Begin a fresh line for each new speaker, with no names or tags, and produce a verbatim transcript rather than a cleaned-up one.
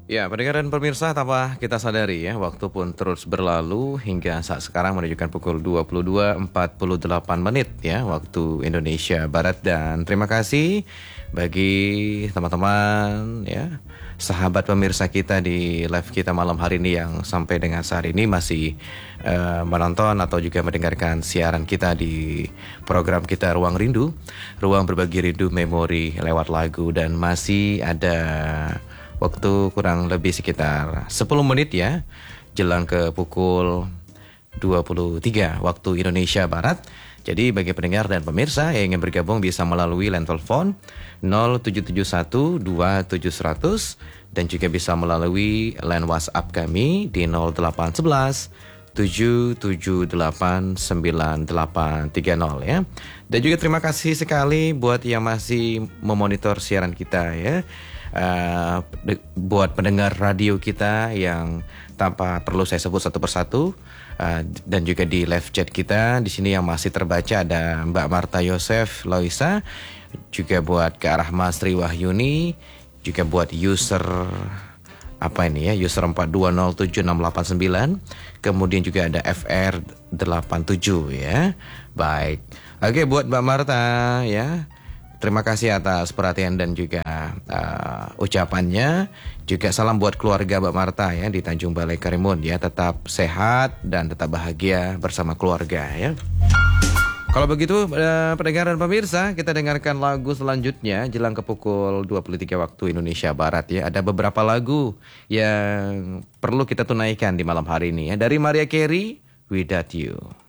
Ya, pendengar dan pemirsa, tanpa kita sadari ya, waktu pun terus berlalu hingga saat sekarang menunjukkan pukul dua puluh dua lewat empat puluh delapan menit ya, waktu Indonesia Barat. Dan terima kasih bagi teman-teman ya, sahabat pemirsa kita di live kita malam hari ini yang sampai dengan saat ini masih uh, menonton atau juga mendengarkan siaran kita di program kita Ruang Rindu, Ruang Berbagi Rindu Memori lewat lagu. Dan masih ada waktu kurang lebih sekitar sepuluh menit ya, jelang ke pukul dua puluh tiga waktu Indonesia Barat. Jadi bagi pendengar dan pemirsa yang ingin bergabung bisa melalui line telepon nol tujuh tujuh satu dua tujuh seratus dan juga bisa melalui line WhatsApp kami di nol delapan sebelas tujuh tujuh delapan sembilan delapan tiga nol ya. Dan juga terima kasih sekali buat yang masih memonitor siaran kita ya. Uh, buat pendengar radio kita yang tanpa perlu saya sebut satu persatu, uh, dan juga di live chat kita di sini yang masih terbaca ada Mbak Marta Yosef Loisa, juga buat ke arah Mas Tri Wahyuni, juga buat user apa ini ya, user empat dua nol tujuh enam delapan sembilan, kemudian juga ada F R delapan tujuh ya. Baik, oke buat Mbak Marta ya, terima kasih atas perhatian dan juga uh, ucapannya. Juga salam buat keluarga Mbak Marta ya di Tanjung Balai Karimun ya. Tetap sehat dan tetap bahagia bersama keluarga ya. Kalau begitu uh, pendengar dan pemirsa, kita dengarkan lagu selanjutnya jelang ke pukul dua puluh tiga waktu Indonesia Barat ya. Ada beberapa lagu yang perlu kita tunaikan di malam hari ini ya. Dari Mariah Carey, Without You.